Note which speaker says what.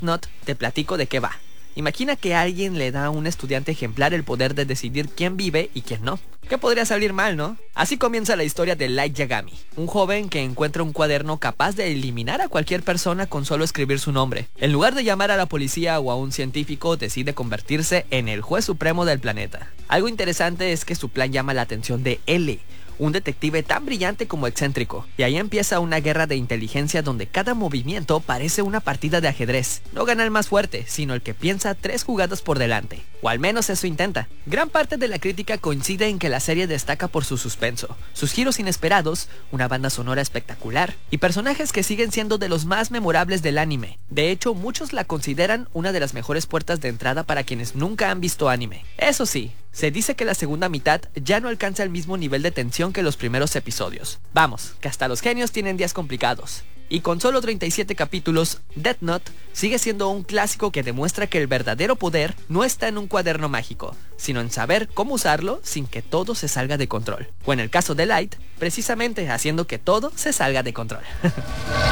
Speaker 1: Note te platico de qué va. Imagina que alguien le da a un estudiante ejemplar el poder de decidir quién vive y quién no. ¿Qué podría salir mal, no? Así comienza la historia de Light Yagami, un joven que encuentra un cuaderno capaz de eliminar a cualquier persona con solo escribir su nombre. En lugar de llamar a la policía o a un científico, decide convertirse en el juez supremo del planeta. Algo interesante es que su plan llama la atención de L, un detective tan brillante como excéntrico, y ahí empieza una guerra de inteligencia donde cada movimiento parece una partida de ajedrez. No gana el más fuerte, sino el que piensa 3 jugadas por delante, o al menos eso intenta. Gran parte de la crítica coincide en que la serie destaca por su suspenso, sus giros inesperados, una banda sonora espectacular, y personajes que siguen siendo de los más memorables del anime. De hecho, muchos la consideran una de las mejores puertas de entrada para quienes nunca han visto anime. Eso sí, se dice que la segunda mitad ya no alcanza el mismo nivel de tensión que los primeros episodios. Vamos, que hasta los genios tienen días complicados. Y con solo 37 capítulos, Death Note sigue siendo un clásico que demuestra que el verdadero poder no está en un cuaderno mágico, sino en saber cómo usarlo sin que todo se salga de control. O en el caso de Light, precisamente haciendo que todo se salga de control.